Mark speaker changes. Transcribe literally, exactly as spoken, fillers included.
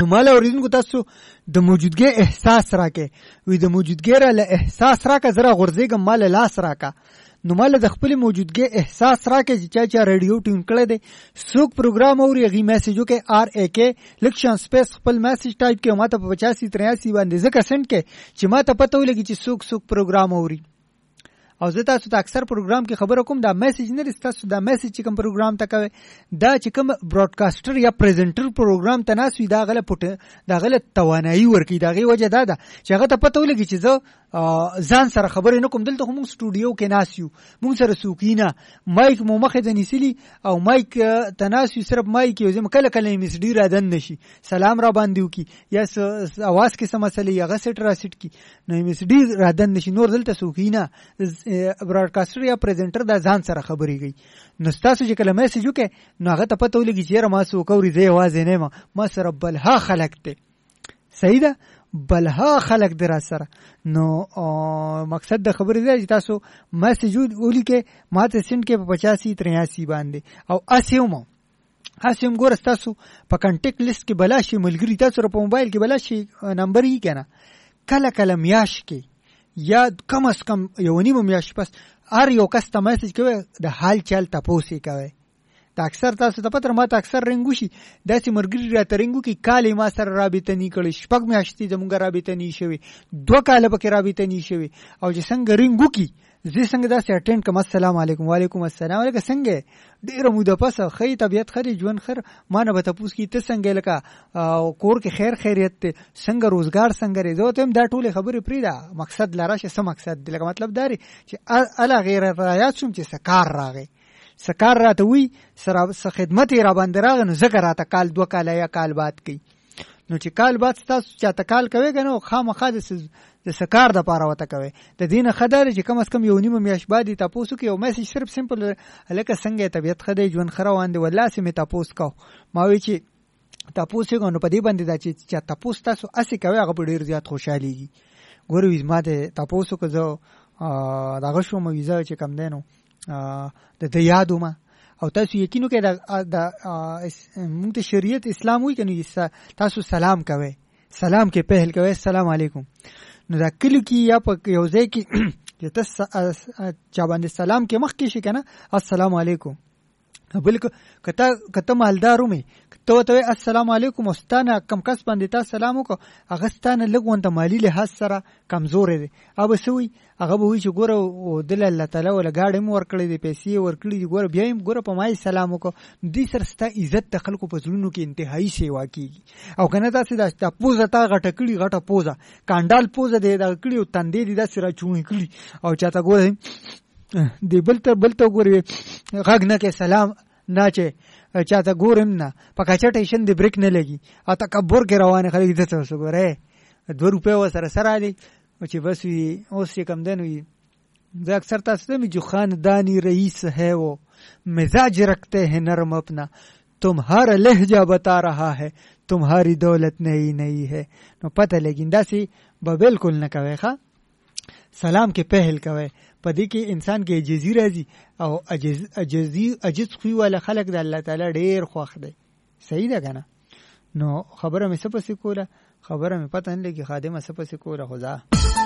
Speaker 1: نو مال اوریدونکو تاسو د موجودګۍ احساس راکې وي د موجودګۍ را له احساس راکه زرا غورځېږم مال لاس راکه نو مال د خپل موجودګۍ احساس راکې چې چا چا رادیو ټون کړی دی څوک پروګرام اوري هغې میسیج وکړئ آر اے کې لکشن سپیس خپل میسیج ټایپ کړئ ما ته په پچاسي تریاسي باندې ځکه سینډ کړئ چې ما ته پته ولګي چې څوک څوک پروګرام اوري او زه تاسو ته اکثر پروګرام کې خبره کوم دا میسیج نه لري تاسو دا میسیج چې کوم پروګرام ته کوي دا چې کوم براډکاسټر یا پریزنټر پروګرام ته ناس وي دا غله پټ دا غله توانایي ورکړي دا غي وجه دا ده چې هغه ته پته ولګي چې زه ځان سره خبرې نه کوم دلته موږ سټوډیو کې ناس یو موږ سره سوکینه مایک مو مخې ته نیسلی او مایک ته ناس یو صرف مایک یو زم کله کله مس ډی را دن نشي سلام را باندې وکي یا اواز کې سم مسلې یا غسټ را سټ کی نو مس ډی را دن نشي نور دلته سوکینه براډکاسټر یا پریزنټر دا ځان سره خبرې کوي نو تاسو چې کله میسج وکړي نو هغه ته پته ولګي چې ما سو کوري زه आवाज نه ما ما سره بلها خلق ته صحیح ده بلها خلق در سره نو مقصد د خبرې دی چې تاسو میسج ولیکئ ما ته سند کې په پچاسي تریاسي باندې او اسیومو اسیم ګور تاسو په کانټیکټ لیست کې بلا شي ملګری تاسو په موبایل کې بلا شي نمبر یې کنه کله کله میاش کې یا کم از کم یو نیمه میاش پس هر یو کس ته میسج کوي د حال چال تاسو کوي دا اکثر تاسو ته پتر ما ته اکثر رنګو شي داسې مرګري را ترنګو کې کالې ما سره رابطه نه کړي شپږ میاشتې زمونږ رابطه نه شوي دوه کاله پکې رابطه نه شوي او چې څنګه رنګو کې زه څنګه داسې اټینډ کوم السلام علیکم وعلیکم السلام علیکم څنګه ډیره موده پس خی طبیعت خري ژوند خر ما نه به تاسو کې ته څنګه لکه کور کې خیر خیریت ته څنګه روزګار څنګه رضا ته دا ټول خبرې پریدا مقصد لراشه څه مقصد دی لکه مطلب داري چې الا غیر رايات شوم چې سکار راغی سکار راته وی سره خدمت را باندې راغ نو ذکر راته کال دوه کال یا کال بعد کی نو چې کال بعد تاسو چاته کال کوي کنه خامخا د سکار د پاره وته کوي د دین خدای چې کم از کم یو نیمه میاش بعد تاسو کې یو میسج صرف سمپل الکه څنګه طبیعت خدای ژوند خره واندې والله سمه تاسو کو ما وی چې تاسو غو په دې باندې دا چې تاسو تاسو اسی کوي هغه ډیر زیات خوشحاليږي ګوروي ما ته تاسو کو زه دا غشو مو ویزا چې کم دینو د د یادو ما او تاسو یقینو کې د موږ ته شریعت اسلام وی کني تاسو سلام کوي سلام کې پهل کوي السلام علیکم نو دا کلی کې یا په یو ځای کې چې تاسو چا باندې سلام کې مخ کې شي کنه السلام علیکم بل کته کته مالدارو می ته ته السلام علیکم واستانه کم کس باندې تاسو سلام وکړه هغه ستانه لګون ته مالی له سره کمزور دي اوب سوی هغه به وی چې ګوره د الله تعالی ول گاډي مو ورکړي دي پیسې ورکړي دي ګوره بیا هم ګوره په مای سلام وکړه دې سره ستا عزت د خلکو په زړونو کې انتهایی سیوا کیږي او کنه تاسو د پوزه تا غټه کړي غټه پوزه کاندال پوزه دی دا کړي او تندې دي د سره چونې کړي او چاته ګوره دی بلته بلته ګوري غږ نه کې سلام نه چې چاته ګورم نه پکا چټیشن دی بریک نه لګي او تکبر کې روانه خلک دې څه وګوره دو روپے وسره سره دي چې بس وی اوس یې کم دن وی زه اکثر تاسو ته جو خاندانی رئیس ہے وہ مزاج رکھتے ہیں نرم اپنا تمہارا لہجہ بتا رہا ہے تمہاری دولت نئی نئی ہے نو پتہ لګین داسي به بالکل نه کوي ښا سلام کې پهل کوي پدې کې انسان کې عجزي راځي او عجز عجزي عجز خو ولا خلق د الله تعالی ډېر خوښ دی صحیح ده کنه نو خبره مې څه پسې کوله خبره مې پته نه لګي خادمه څه پسې کوله خدا